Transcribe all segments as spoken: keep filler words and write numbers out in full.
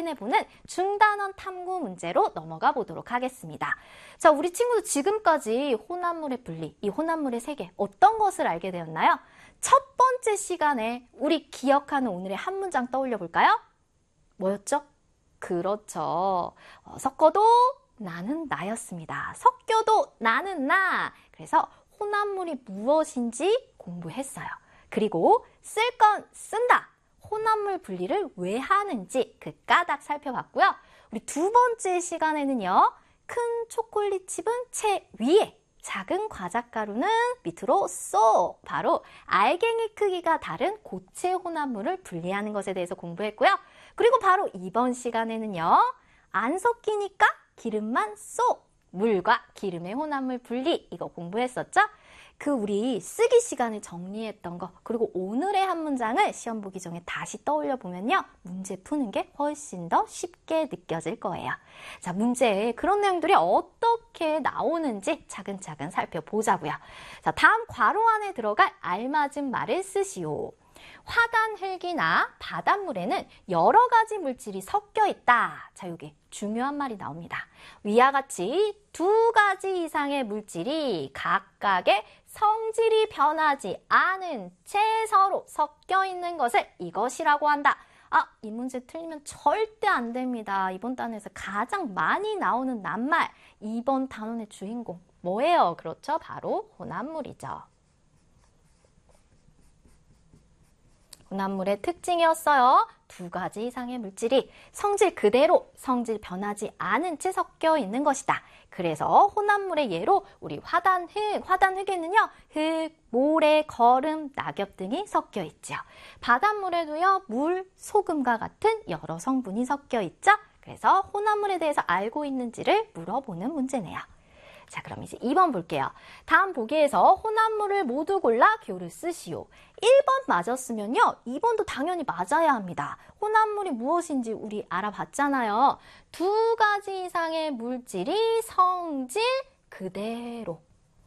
확인해보는 중단원 탐구 문제로 넘어가 보도록 하겠습니다. 자, 우리 친구들 지금까지 혼합물의 분리, 이 혼합물의 세계 어떤 것을 알게 되었나요? 첫 번째 시간에 우리 기억하는 오늘의 한 문장 떠올려 볼까요? 뭐였죠? 그렇죠. 어, 섞어도 나는 나였습니다. 섞여도 나는 나. 그래서 혼합물이 무엇인지 공부했어요. 그리고 쓸 건 쓴다. 혼합물 분리를 왜 하는지 그 까닭 살펴봤고요. 우리 두 번째 시간에는요. 큰 초콜릿 칩은 채 위에, 작은 과자가루는 밑으로 쏙, 바로 알갱이 크기가 다른 고체 혼합물을 분리하는 것에 대해서 공부했고요. 그리고 바로 이번 시간에는요. 안 섞이니까 기름만 쏙, 물과 기름의 혼합물 분리, 이거 공부했었죠? 그 우리 쓰기 시간을 정리했던 거, 그리고 오늘의 한 문장을 시험 보기 전에 다시 떠올려 보면요. 문제 푸는 게 훨씬 더 쉽게 느껴질 거예요. 자, 문제에 그런 내용들이 어떻게 나오는지 차근차근 살펴보자고요. 자, 다음 괄호 안에 들어갈 알맞은 말을 쓰시오. 화단 흙이나 바닷물에는 여러 가지 물질이 섞여 있다. 자, 여기 중요한 말이 나옵니다. 위와 같이 두 가지 이상의 물질이 각각의 성질이 변하지 않은 채 서로 섞여 있는 것을 이것이라고 한다. 아, 이 문제 틀리면 절대 안 됩니다. 이번 단원에서 가장 많이 나오는 낱말, 이번 단원의 주인공 뭐예요? 그렇죠? 바로 혼합물이죠. 혼합물의 특징이었어요. 두 가지 이상의 물질이 성질 그대로 성질 변하지 않은 채 섞여 있는 것이다. 그래서 혼합물의 예로 우리 화단흙, 화단흙에는요. 흙, 모래, 거름, 낙엽 등이 섞여 있죠. 바닷물에도요. 물, 소금과 같은 여러 성분이 섞여 있죠. 그래서 혼합물에 대해서 알고 있는지를 물어보는 문제네요. 자, 그럼 이제 이 번 볼게요. 다음 보기에서 혼합물을 모두 골라 기호를 쓰시오. 일 번 맞았으면요. 이 번도 당연히 맞아야 합니다. 혼합물이 무엇인지 우리 알아봤잖아요. 두 가지 이상의 물질이 성질 그대로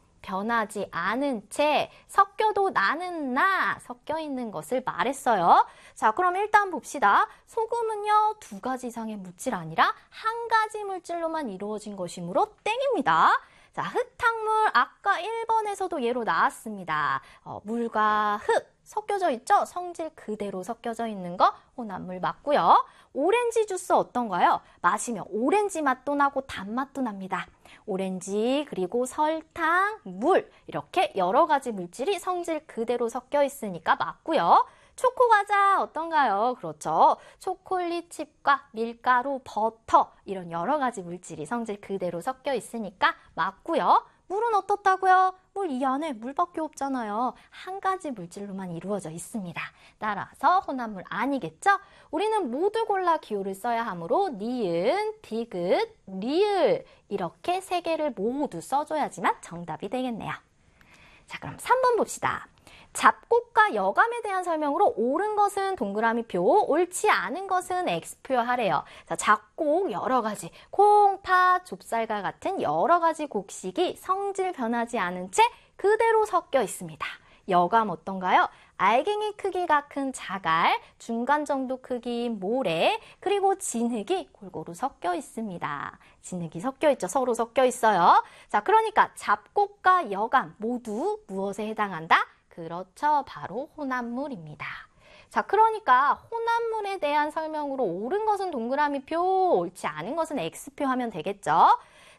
변하지 않은 채 섞여도 나는 나 섞여 있는 것을 말했어요. 자, 그럼 일단 봅시다. 소금은요, 두 가지 이상의 물질 아니라 한 가지 물질로만 이루어진 것이므로 땡입니다. 자, 흙탕물 아까 일 번에서도 예로 나왔습니다. 어, 물과 흙 섞여져 있죠? 성질 그대로 섞여져 있는 거 혼합물 맞고요. 오렌지 주스 어떤가요? 마시면 오렌지 맛도 나고 단맛도 납니다. 오렌지, 그리고 설탕, 물 이렇게 여러 가지 물질이 성질 그대로 섞여 있으니까 맞고요. 초코과자 어떤가요? 그렇죠. 초콜릿 칩과 밀가루, 버터 이런 여러 가지 물질이 성질 그대로 섞여 있으니까 맞고요. 물은 어떻다고요? 물 이 안에 물밖에 없잖아요. 한 가지 물질로만 이루어져 있습니다. 따라서 혼합물 아니겠죠? 우리는 모두 골라 기호를 써야 하므로 니은, 디귿, 리을 이렇게 세 개를 모두 써줘야지만 정답이 되겠네요. 자, 그럼 삼 번 봅시다. 잡곡과 여감에 대한 설명으로 옳은 것은 동그라미표, 옳지 않은 것은 X표 하래요. 자, 잡곡 여러 가지, 콩, 팥, 좁쌀과 같은 여러 가지 곡식이 성질 변하지 않은 채 그대로 섞여 있습니다. 여감 어떤가요? 알갱이 크기가 큰 자갈, 중간 정도 크기인 모래, 그리고 진흙이 골고루 섞여 있습니다. 진흙이 섞여 있죠. 서로 섞여 있어요. 자, 그러니까 잡곡과 여감 모두 무엇에 해당한다? 그렇죠. 바로 혼합물입니다. 자, 그러니까 혼합물에 대한 설명으로 옳은 것은 동그라미표, 옳지 않은 것은 X표 하면 되겠죠.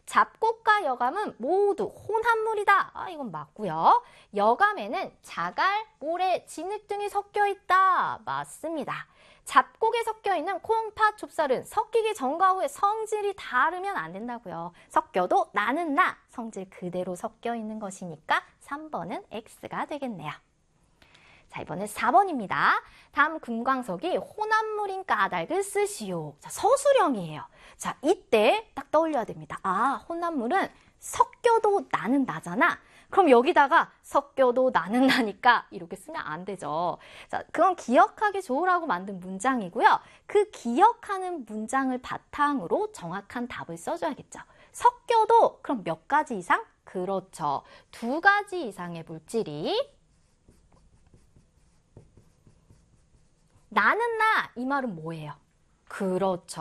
잡곡과 여감은 모두 혼합물이다. 아, 이건 맞고요. 여감에는 자갈, 모래, 진흙 등이 섞여 있다. 맞습니다. 잡곡에 섞여 있는 콩, 팥, 좁쌀은 섞이기 전과 후에 성질이 다르면 안 된다고요. 섞여도 나는 나, 성질 그대로 섞여 있는 것이니까 삼 번은 X가 되겠네요. 자, 이번엔 사 번입니다. 다음 금광석이 혼합물인 까닭을 쓰시오. 자, 서술형이에요. 자, 이때 딱 떠올려야 됩니다. 아, 혼합물은 섞여도 나는 나잖아. 그럼 여기다가 섞여도 나는 나니까 이렇게 쓰면 안 되죠. 자, 그건 기억하기 좋으라고 만든 문장이고요. 그 기억하는 문장을 바탕으로 정확한 답을 써줘야겠죠. 섞여도 그럼 몇 가지 이상? 그렇죠. 두 가지 이상의 물질이 나는 나, 이 말은 뭐예요? 그렇죠.